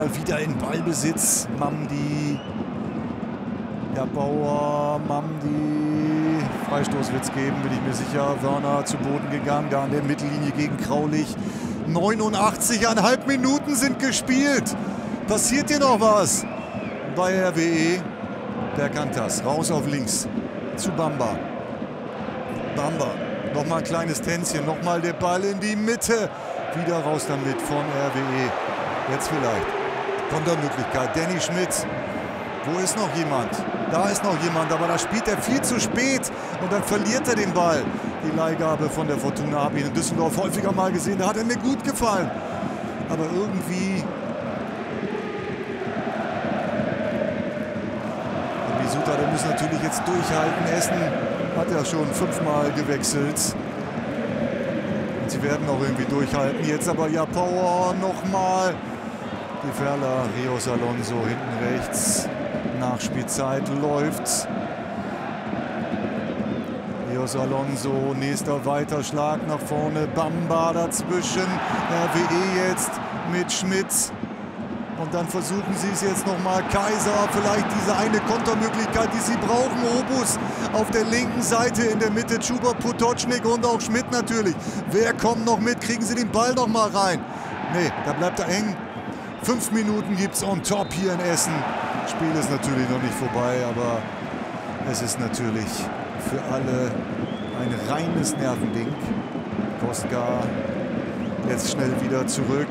Wieder in Ballbesitz. Mamdi. Der Bauer. Mamdi. Freistoß wird es geben, bin ich mir sicher. Werner zu Boden gegangen. Da an der Mittellinie gegen Kraulich. 89,5 Minuten sind gespielt. Passiert hier noch was? Bei RWE. Der kann das. Raus auf links. Zu Bamba. Bamba. Nochmal ein kleines Tänzchen. Nochmal der Ball in die Mitte. Wieder raus damit von RWE. Jetzt vielleicht. Kontermöglichkeit. Danny Schmidt. Wo ist noch jemand? Da ist noch jemand, aber da spielt er viel zu spät. Und dann verliert er den Ball. Die Leihgabe von der Fortuna habe ich in Düsseldorf häufiger mal gesehen. Da hat er mir gut gefallen. Aber irgendwie... Misuta, der muss natürlich jetzt durchhalten. Essen hat ja schon 5-mal gewechselt. Und sie werden auch irgendwie durchhalten. Jetzt aber ja Power nochmal. Die Ferler, Rios Alonso hinten rechts. Nachspielzeit läuft. Rios Alonso, nächster Weiterschlag nach vorne. Bamba dazwischen. RWE jetzt mit Schmidt. Und dann versuchen sie es jetzt nochmal. Kaiser, vielleicht diese eine Kontermöglichkeit, die sie brauchen. Obus auf der linken Seite, in der Mitte Chuba Potočnik und auch Schmidt natürlich. Wer kommt noch mit? Kriegen sie den Ball noch mal rein? Nee, da bleibt er eng. 5 Minuten gibt es on top hier in Essen. Spiel ist natürlich noch nicht vorbei, aber es ist natürlich für alle ein reines Nervending. Koska jetzt schnell wieder zurück.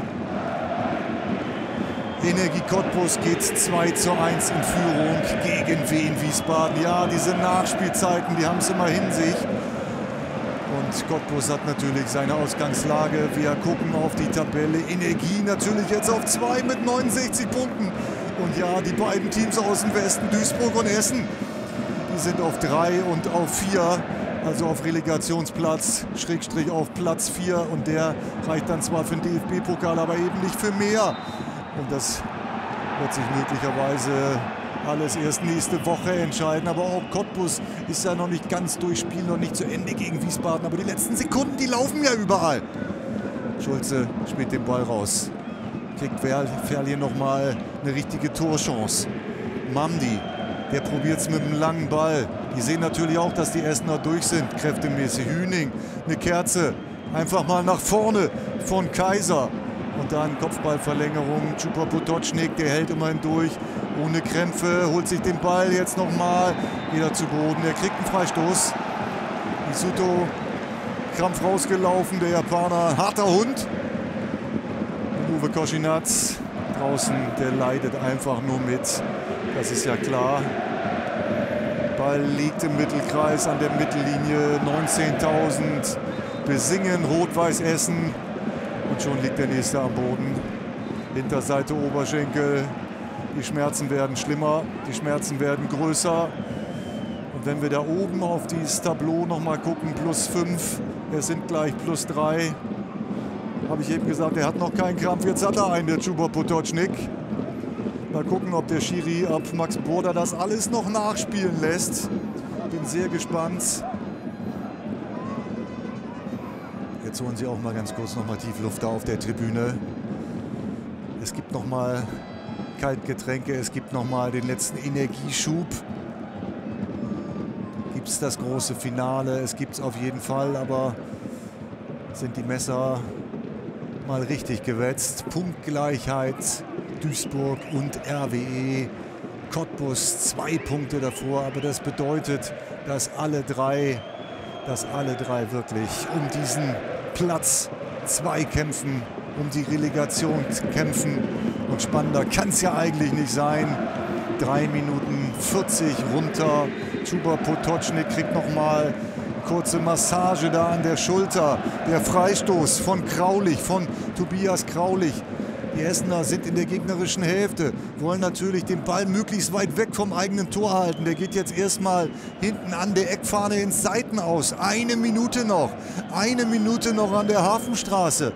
Energie Cottbus geht 2:1 in Führung gegen Wien Wiesbaden. Ja, diese Nachspielzeiten, die haben es immer in sich. Und Cottbus hat natürlich seine Ausgangslage. Wir gucken auf die Tabelle. Energie natürlich jetzt auf 2 mit 69 Punkten. Und ja, die beiden Teams aus dem Westen, Duisburg und Essen, die sind auf 3 und auf 4. Also auf Relegationsplatz, Schrägstrich auf Platz 4. Und der reicht dann zwar für den DFB-Pokal, aber eben nicht für mehr. Und das wird sich möglicherweise alles erst nächste Woche entscheiden. Aber auch Cottbus ist ja noch nicht ganz durch, Spiel noch nicht zu Ende gegen Wiesbaden. Aber die letzten Sekunden, die laufen ja überall. Schulze spielt den Ball raus. Kriegt Ferl noch mal eine richtige Torchance. Mamdi, der probiert es mit einem langen Ball. Die sehen natürlich auch, dass die Essener durch sind, kräftemäßig. Hüning, eine Kerze, einfach mal nach vorne von Kaiser. Und dann Kopfballverlängerung. Chuba Potočnik, der hält immerhin durch. Ohne Krämpfe, holt sich den Ball jetzt nochmal. Wieder zu Boden, der kriegt einen Freistoß. Misuto, Krampf rausgelaufen, der Japaner. Harter Hund. Und Uwe Koschinatz draußen, der leidet einfach nur mit. Das ist ja klar. Ball liegt im Mittelkreis an der Mittellinie. 19.000 besingen Rot-Weiß Essen. Und schon liegt der nächste am Boden. Hinterseite Oberschenkel. Die Schmerzen werden schlimmer, die Schmerzen werden größer. Und wenn wir da oben auf dieses Tableau noch mal gucken, +5, es sind gleich +3. Habe ich eben gesagt, er hat noch keinen Krampf. Jetzt hat er einen, der Chuba Potočnik. Mal gucken, ob der Schiri ab Max Burda das alles noch nachspielen lässt. Bin sehr gespannt. Jetzt holen sie auch mal ganz kurz noch mal tief Luft da auf der Tribüne. Es gibt noch mal Kaltgetränke, es gibt noch mal den letzten Energieschub. Gibt es das große Finale? Es gibt es auf jeden Fall, aber sind die Messer mal richtig gewetzt? Punktgleichheit, Duisburg und RWE. Cottbus 2 Punkte davor, aber das bedeutet, dass alle drei wirklich um diesen Platz 2 kämpfen, um die Relegation kämpfen. Und spannender kann es ja eigentlich nicht sein. 3 Minuten 40 runter. Chuba Potočnik kriegt nochmal kurze Massage da an der Schulter. Der Freistoß von Kraulich, von Tobias Kraulich. Die Essener sind in der gegnerischen Hälfte, wollen natürlich den Ball möglichst weit weg vom eigenen Tor halten. Der geht jetzt erstmal hinten an der Eckfahne ins Seitenaus. 1 Minute noch. 1 Minute noch an der Hafenstraße.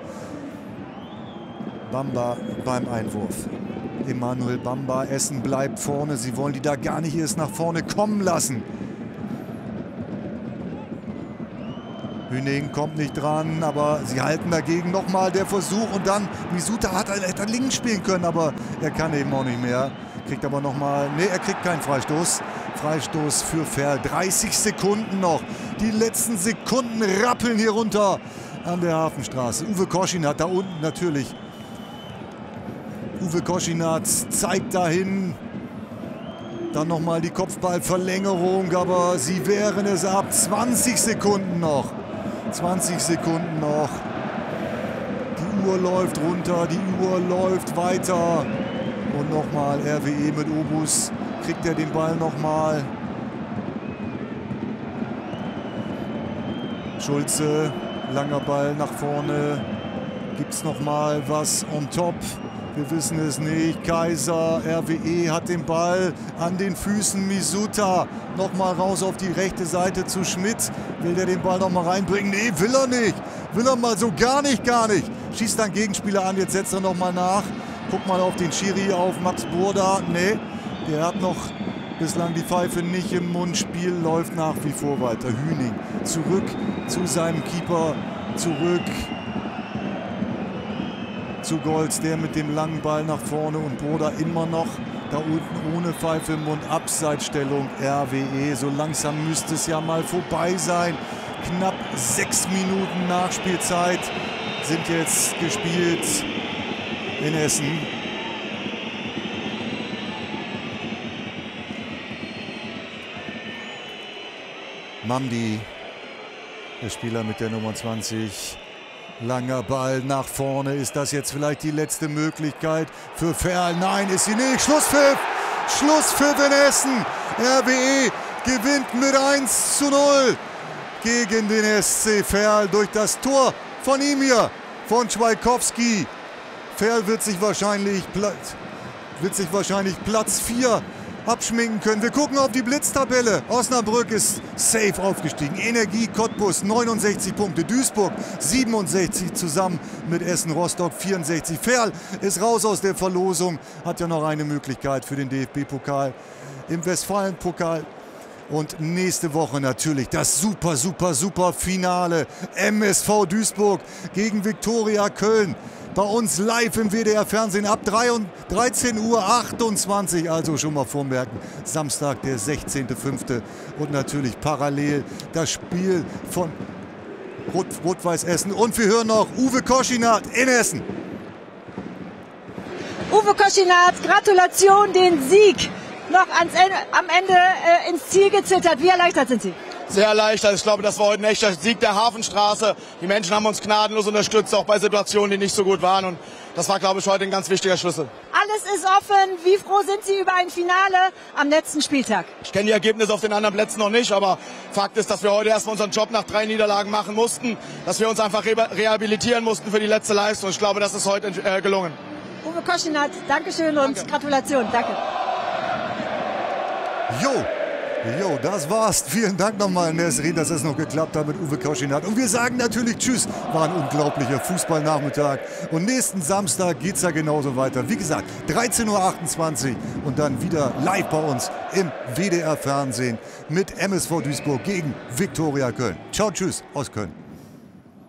Bamba beim Einwurf. Emanuel Bamba, Essen bleibt vorne. Sie wollen die da gar nicht erst nach vorne kommen lassen. Hüning kommt nicht dran, aber sie halten dagegen. Nochmal der Versuch und dann Misuta hätte links spielen können, aber er kann eben auch nicht mehr. Kriegt aber nochmal, nee, er kriegt keinen Freistoß. Freistoß für Ferl. 30 Sekunden noch. Die letzten Sekunden rappeln hier runter an der Hafenstraße. Uwe Koschinat da unten natürlich. Uwe Koschinat zeigt dahin. Dann nochmal die Kopfballverlängerung, aber sie wehren es ab. 20 Sekunden noch. 20 Sekunden noch. Die Uhr läuft runter, die Uhr läuft weiter. Und nochmal RWE mit Obus. Kriegt er den Ball nochmal. Schulze, langer Ball nach vorne. Gibt es nochmal was on top? Wir wissen es nicht. Kaiser, RWE hat den Ball an den Füßen. Misuta nochmal raus auf die rechte Seite zu Schmidt. Will der den Ball nochmal reinbringen? Nee, will er nicht. Will er mal so gar nicht. Schießt dann Gegenspieler an, jetzt setzt er nochmal nach. Guck mal auf den Schiri, auf Max Burda. Nee, der hat noch bislang die Pfeife nicht im Mund. Spiel läuft nach wie vor weiter. Hüning zurück zu seinem Keeper. Zurück zu Golz, der mit dem langen Ball nach vorne und Burda immer noch da unten ohne Pfeife im Mund. Abseitsstellung RWE. So langsam müsste es ja mal vorbei sein. Knapp 6 Minuten Nachspielzeit sind jetzt gespielt in Essen. Mamdi, der Spieler mit der Nummer 20. Langer Ball nach vorne. Ist das jetzt vielleicht die letzte Möglichkeit für Ferl? Nein, ist sie nicht. Schlusspfiff! Schlusspfiff in Essen. RWE gewinnt mit 1:0 gegen den SC Verl durch das Tor von ihm hier, von Schweikowski. Verl wird sich wahrscheinlich Platz 4 abschminken können. Wir gucken auf die Blitztabelle. Osnabrück ist safe aufgestiegen. Energie Cottbus 69 Punkte. Duisburg 67 zusammen mit Essen Rostock 64. Verl ist raus aus der Verlosung. Hat ja noch eine Möglichkeit für den DFB-Pokal im Westfalen-Pokal. Und nächste Woche natürlich das super Finale. MSV Duisburg gegen Viktoria Köln. Bei uns live im WDR-Fernsehen ab 13:28 Uhr. Also schon mal vormerken. Samstag, der 16.05. Und natürlich parallel das Spiel von Rot-Weiß Essen. Und wir hören noch Uwe Koschinat in Essen. Uwe Koschinat, Gratulation, den Sieg noch am Ende ins Ziel gezittert. Wie erleichtert sind Sie? Sehr erleichtert. Ich glaube, das war heute ein echter Sieg der Hafenstraße. Die Menschen haben uns gnadenlos unterstützt, auch bei Situationen, die nicht so gut waren. Und das war, glaube ich, heute ein ganz wichtiger Schlüssel. Alles ist offen. Wie froh sind Sie über ein Finale am letzten Spieltag? Ich kenne die Ergebnisse auf den anderen Plätzen noch nicht, aber Fakt ist, dass wir heute erstmal unseren Job nach 3 Niederlagen machen mussten, dass wir uns einfach rehabilitieren mussten für die letzte Leistung. Ich glaube, das ist heute gelungen. Uwe Koschinat, Dankeschön und Gratulation. Danke. Jo, das war's. Vielen Dank nochmal, Nesrin, dass es noch geklappt hat mit Uwe Koschinat. Und wir sagen natürlich Tschüss. War ein unglaublicher Fußballnachmittag. Und nächsten Samstag geht's ja genauso weiter. Wie gesagt, 13:28 Uhr und dann wieder live bei uns im WDR-Fernsehen mit MSV Duisburg gegen Viktoria Köln. Ciao, tschüss aus Köln.